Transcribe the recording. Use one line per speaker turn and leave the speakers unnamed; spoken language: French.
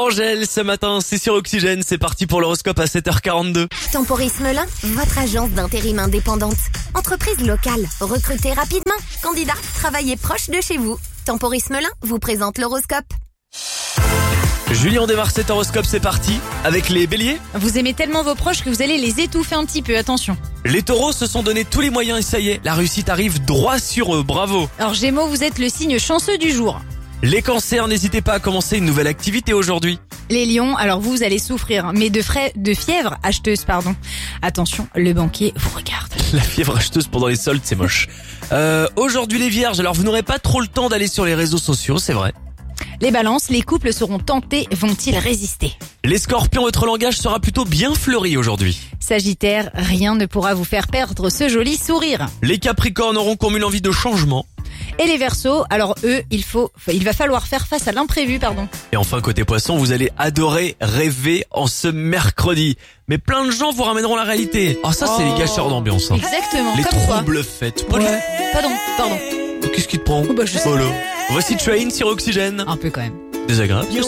Angèle, ce matin, c'est sur Oxygène, c'est parti pour l'horoscope à 7h42.
Temporis Melun, votre agence d'intérim indépendante. Entreprise locale, recrutez rapidement. Candidat, travaillez proche de chez vous. Temporis Melun vous présente l'horoscope.
Julie, on démarre cet horoscope, c'est parti. Avec les béliers,
Vous aimez tellement vos proches que vous allez les étouffer un petit peu, attention.
les taureaux se sont donné tous les moyens et ça y est, la réussite arrive droit sur eux, bravo.
Alors Gémeaux, vous êtes le signe chanceux du jour.
Les cancers, n'hésitez pas à commencer une nouvelle activité aujourd'hui.
Les lions, alors vous allez souffrir, mais de fièvre acheteuse, pardon. Attention, le banquier vous regarde.
La fièvre acheteuse pendant les soldes, c'est moche. Aujourd'hui les vierges, alors vous n'aurez pas trop le temps d'aller sur les réseaux sociaux, c'est vrai.
Les balances, les couples seront tentés, vont-ils résister?
Les scorpions, votre langage sera plutôt bien fleuri aujourd'hui.
Sagittaire, rien ne pourra vous faire perdre ce joli sourire.
Les capricornes auront comme une envie de changement.
Et les Verseaux, alors eux, il va falloir faire face à l'imprévu, pardon.
Et enfin, côté poisson, vous allez adorer rêver en ce mercredi. Mais plein de gens vous ramèneront la réalité. Ah, ça, c'est les gâcheurs d'ambiance. Hein.
Exactement,
Les
comme quoi.
troubles faits.
Ouais. Pardon.
Qu'est-ce qui te prend?
Oh, bah, je sais.
Voilà. Voici Train sur Oxygène.
Un peu quand même.
Désagréable.